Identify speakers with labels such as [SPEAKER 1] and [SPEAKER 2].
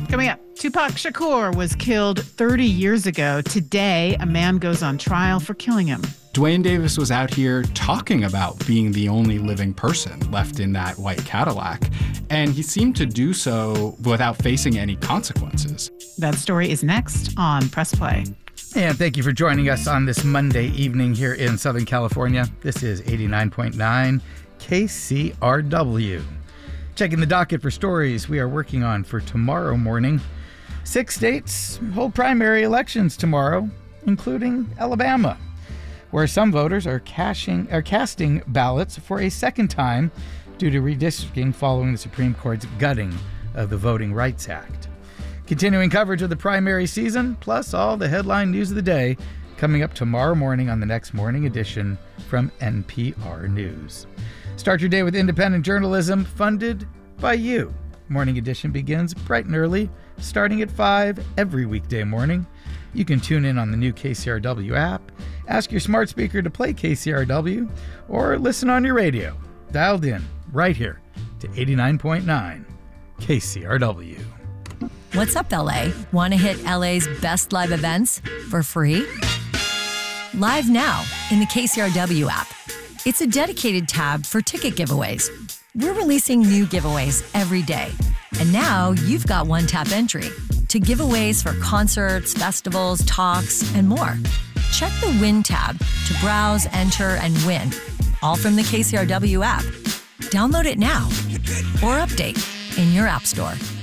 [SPEAKER 1] Coming up, Tupac Shakur was killed 30 years ago. Today, a man goes on trial for killing him.
[SPEAKER 2] Duane Davis was out here talking about being the only living person left in that white Cadillac, and he seemed to do so without facing any consequences.
[SPEAKER 1] That story is next on Press Play.
[SPEAKER 3] And thank you for joining us on this Monday evening here in Southern California. This is 89.9 KCRW. Checking the docket for stories we are working on for tomorrow morning. 6 states hold primary elections tomorrow, including Alabama, where some voters are casting ballots for a second time due to redistricting following the Supreme Court's gutting of the Voting Rights Act. Continuing coverage of the primary season, plus all the headline news of the day, coming up tomorrow morning on the next morning edition from NPR News. Start your day with independent journalism funded by you. Morning edition begins bright and early, starting at 5 every weekday morning. You can tune in on the new KCRW app, ask your smart speaker to play KCRW, or listen on your radio, dialed in right here to 89.9 KCRW.
[SPEAKER 4] What's up, LA? Want to hit LA's best live events for free? Live now in the KCRW app. It's a dedicated tab for ticket giveaways. We're releasing new giveaways every day. And now you've got one-tap entry to giveaways for concerts, festivals, talks, and more. Check the Win tab to browse, enter, and win, all from the KCRW app. Download it now or update in your app store.